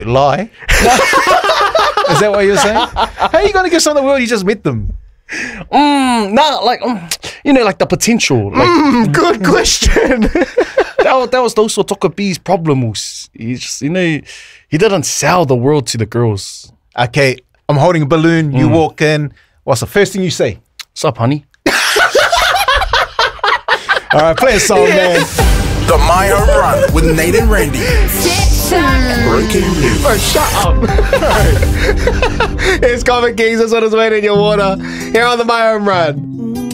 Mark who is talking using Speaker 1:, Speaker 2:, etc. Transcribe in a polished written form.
Speaker 1: lie. Is that what you're saying? How are you going to give someone the world? You just met them.
Speaker 2: Like the potential. Like,
Speaker 3: Good question.
Speaker 2: that was also Toka B's problem. He just, he didn't sell the world to the girls.
Speaker 1: Okay, I'm holding a balloon. You walk in. What's the first thing you say?
Speaker 2: What's up, honey?
Speaker 1: All right, play a song, man.
Speaker 4: The My Home Run with Nate and Randy. Breaking news.
Speaker 3: Bro, shut up. It's Comic Kings. That's what is waiting in your water. Here on the My Home Run.